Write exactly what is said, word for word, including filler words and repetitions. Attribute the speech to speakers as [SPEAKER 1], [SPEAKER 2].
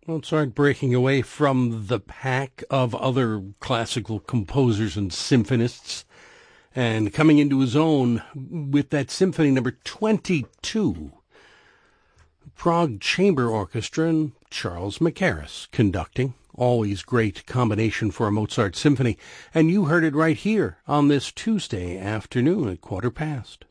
[SPEAKER 1] Mozart breaking away from the pack of other classical composers and symphonists and coming into his own with that symphony number twenty-two. Prague Chamber Orchestra and Charles Mackerras conducting. Always great combination for a Mozart symphony. And you heard it right here on this Tuesday afternoon at quarter past.